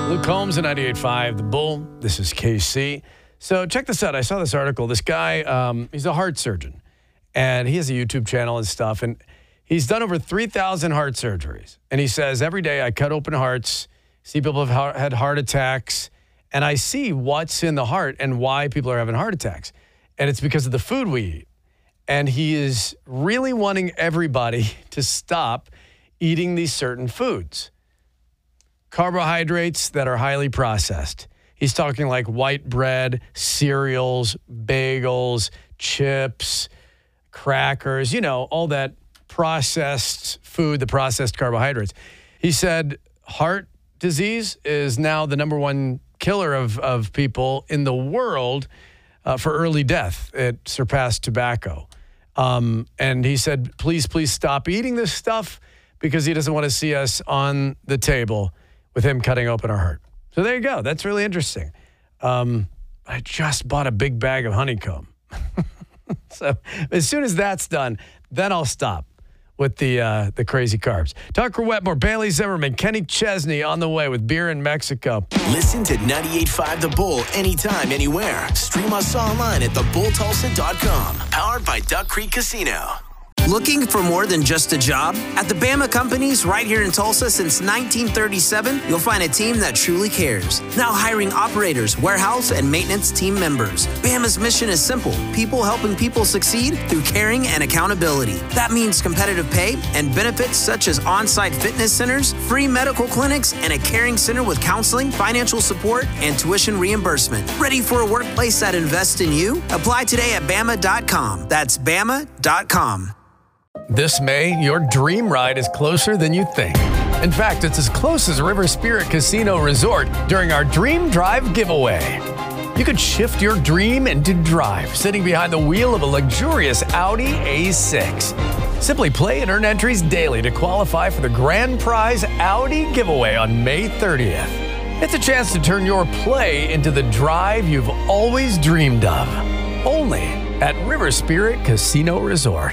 Luke Combs at 98.5 The Bull. This is KC. So check this out. I saw this article. This guy, he's a heart surgeon, and he has a YouTube channel and stuff, and he's done over 3,000 heart surgeries. And he says, every day I cut open hearts, see people have had heart attacks, and I see what's in the heart and why people are having heart attacks. And it's because of the food we eat. And he is really wanting everybody to stop eating these certain foods. Carbohydrates that are highly processed. He's talking like white bread, cereals, bagels, chips, crackers, you know, all that processed food, the processed carbohydrates. He said heart disease is now the number one killer of people in the world for early death. It surpassed tobacco. And he said, please stop eating this stuff because he doesn't want to see us on the table with him cutting open our heart. So there you go. That's really interesting. I just bought a big bag of honeycomb. So as soon as that's done, then I'll stop with the crazy carbs. Tucker Wetmore, Bailey Zimmerman, Kenny Chesney on the way with beer in Mexico. Listen to 98.5 The Bull anytime, anywhere. Stream us online at thebulltulsa.com. Powered by Duck Creek Casino. Looking for more than just a job? At the Bama Companies right here in Tulsa since 1937, you'll find a team that truly cares. Now hiring operators, warehouse, and maintenance team members. Bama's mission is simple. People helping people succeed through caring and accountability. That means competitive pay and benefits such as on-site fitness centers, free medical clinics, and a caring center with counseling, financial support, and tuition reimbursement. Ready for a workplace that invests in you? Apply today at Bama.com. That's Bama.com. This May, your dream ride is closer than you think. In fact, it's as close as River Spirit Casino Resort during our Dream Drive giveaway. You could shift your dream into drive, sitting behind the wheel of a luxurious Audi A6. Simply play and earn entries daily to qualify for the grand prize Audi giveaway on May 30th. It's a chance to turn your play into the drive you've always dreamed of. Only at River Spirit Casino Resort.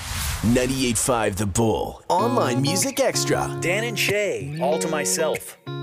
98.5 The Bull. Online Music Extra. Dan and Shay, All to Myself.